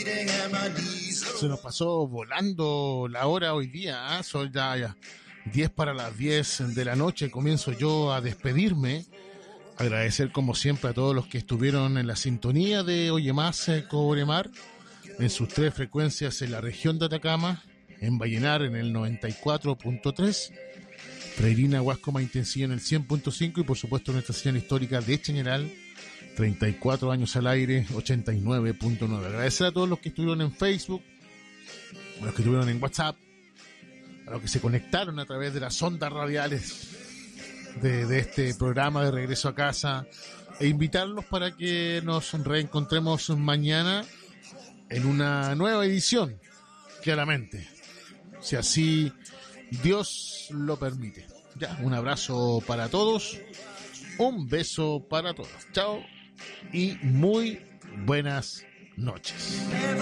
Se nos pasó volando la hora hoy día, ¿eh? Son ya 10 para las 10 de la noche. Comienzo yo a despedirme. Agradecer como siempre a todos los que estuvieron en la sintonía de Oye Más Cobremar, en sus 3 frecuencias en la región de Atacama, en Vallenar en el 94.3, Freirina, Huasco, Maitencillo en el 100.5 y por supuesto nuestra señal histórica de Chañaral, 34 años al aire, 89.9. Agradecer a todos los que estuvieron en Facebook, a los que estuvieron en WhatsApp, a los que se conectaron a través de las ondas radiales de este programa de Regreso a Casa, e invitarlos para que nos reencontremos mañana en una nueva edición, claramente, si así Dios lo permite. Ya, un abrazo para todos, un beso para todos. Chao y muy buenas noches.